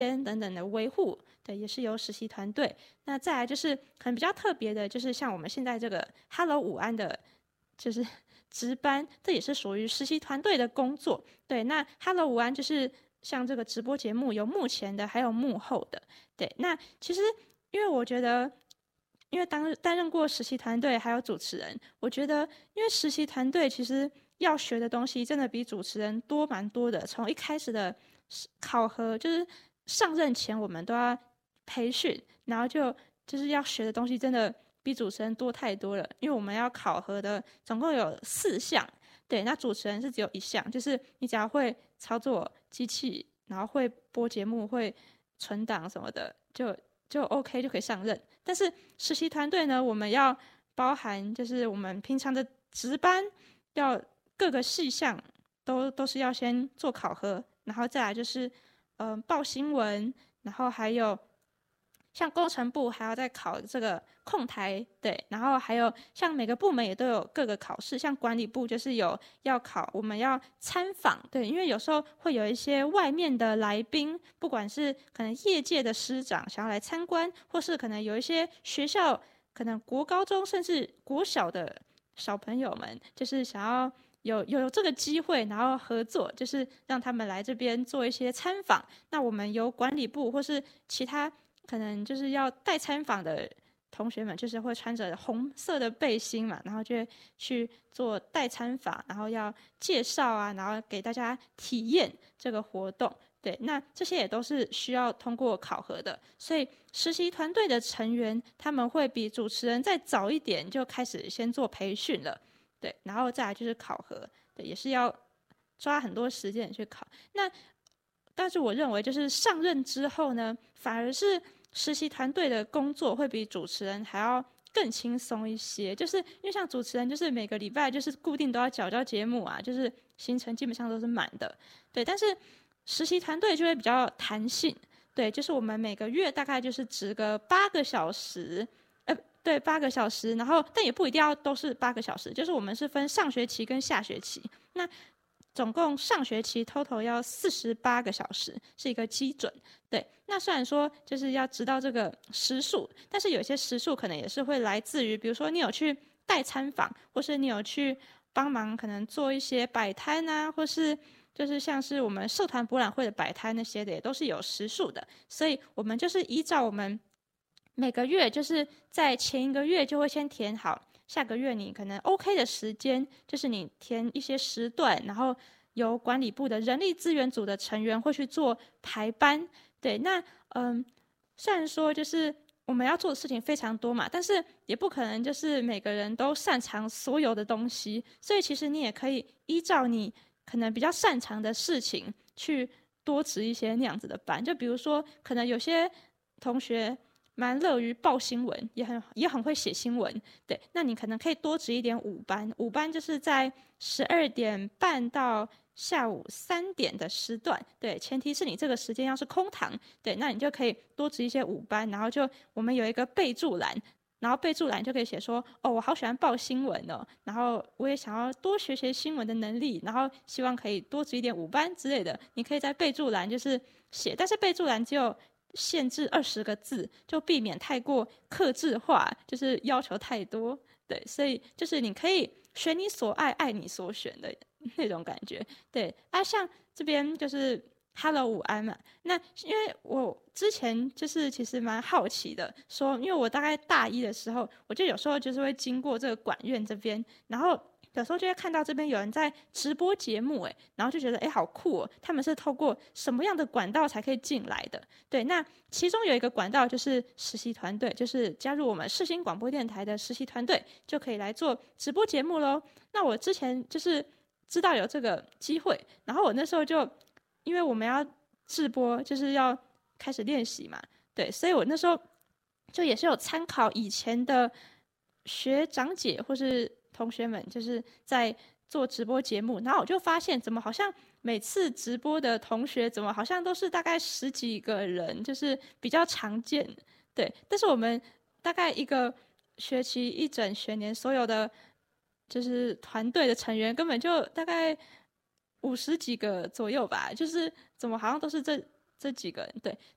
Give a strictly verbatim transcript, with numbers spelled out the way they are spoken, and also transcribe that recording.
等等的维护，对，也是由实习团队。那再来就是可能比较特别的，就是像我们现在这个 Hello 午安的，就是值班，这也是属于实习团队的工作。对，那 Hello 午安就是像这个直播节目有幕前的，还有幕后的。对，那其实因为我觉得。因为当担任过实习团队还有主持人，我觉得因为实习团队其实要学的东西真的比主持人多蛮多的。从一开始的考核，就是上任前我们都要培训，然后就就是要学的东西真的比主持人多太多了。因为我们要考核的总共有四项，对，那主持人是只有一项，就是你只要会操作机器，然后会播节目、会存档什么的，就就 OK 就可以上任。但是实习团队呢，我们要包含就是我们平常的值班，要各个细项都都是要先做考核，然后再来就是嗯、呃、报新闻，然后还有像工程部还要再考这个控台，对，然后还有像每个部门也都有各个考试，像管理部就是有要考，我们要参访，对，因为有时候会有一些外面的来宾，不管是可能业界的师长想要来参观，或是可能有一些学校，可能国高中甚至国小的小朋友们，就是想要有有这个机会，然后合作，就是让他们来这边做一些参访。那我们由管理部或是其他可能就是要带参访的同学们，就是会穿着红色的背心嘛，然后就去做带参访，然后要介绍啊，然后给大家体验这个活动。对，那这些也都是需要通过考核的，所以实习团队的成员他们会比主持人再早一点就开始先做培训了，对，然后再来就是考核，对，也是要抓很多时间去考。那但是我认为，就是上任之后呢，反而是实习团队的工作会比主持人还要更轻松一些。就是因为像主持人，就是每个礼拜就是固定都要缴交节目啊，就是行程基本上都是满的，对。但是实习团队就会比较弹性，对，就是我们每个月大概就是值个八个小时，呃，对，八个小时，然后但也不一定要都是八个小时，就是我们是分上学期跟下学期，那总共上学期 total 要四十八个小时，是一个基准。对，那虽然说就是要知道这个时数，但是有些时数可能也是会来自于，比如说你有去带参访，或是你有去帮忙，可能做一些摆摊啊，或是就是像是我们社团博览会的摆摊那些的，也都是有时数的。所以我们就是依照我们每个月，就是在前一个月就会先填好。下个月你可能 OK 的时间，就是你填一些时段，然后由管理部的人力资源组的成员会去做排班。对，那嗯，虽然说就是我们要做的事情非常多嘛，但是也不可能就是每个人都擅长所有的东西，所以其实你也可以依照你可能比较擅长的事情去多值一些那样子的班。就比如说，可能有些同学蛮乐于报新闻，也很也很会写新闻，对，那你可能可以多值一点午班，午班就是在十二点半到下午三点的时段，对，前提是你这个时间要是空堂，对，那你就可以多值一些午班，然后就我们有一个备注栏，然后备注栏就可以写说，哦，我好喜欢报新闻哦，然后我也想要多学学新闻的能力，然后希望可以多值一点午班之类的，你可以在备注栏就是写，但是备注栏只有限制二十个字，就避免太过客制化，就是要求太多。对，所以就是你可以选你所爱，爱你所选的那种感觉。对啊，像这边就是 Hello 午安嘛。那因为我之前就是其实蛮好奇的，说因为我大概大一的时候，我就有时候就是会经过这个管院这边，然后有时候就会看到这边有人在直播节目，哎，然后就觉得哎好酷哦，他们是透过什么样的管道才可以进来的？对，那其中有一个管道就是实习团队，就是加入我们世新广播电台的实习团队，就可以来做直播节目喽。那我之前就是知道有这个机会，然后我那时候就因为我们要直播，就是要开始练习嘛，对，所以我那时候就也是有参考以前的学长姐或是同学们，就是在做直播节目，然后我就发现怎么好像每次直播的同学怎么好像都是大概十几个人，就是比较常见，对。但是我们大概一个学期一整学年所有的就是团队的成员根本就大概五十几个左右吧，就是怎么好像都是这这几个人，对。